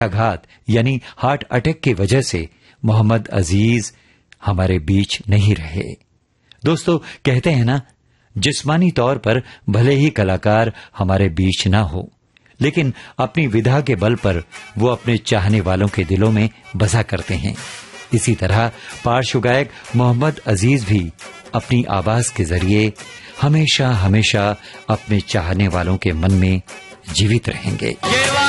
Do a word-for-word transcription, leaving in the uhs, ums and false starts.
आघात यानी heart attack की वजह से मोहम्मद अजीज हमारे बीच नहीं रहे। दोस्तों, कहते हैं ना, जिस्मानी तौर पर भले ही कलाकार हमारे बीच ना हो, लेकिन अपनी विधा के बल पर वो अपने चाहने वालों के दिलों में बसा करते हैं। इसी तरह पार्श्व गायक मोहम्मद अजीज भी अपनी आवाज के जरिए हमेशा हमेशा अपने चाहने वालों के मन में जीवित रहेंगे।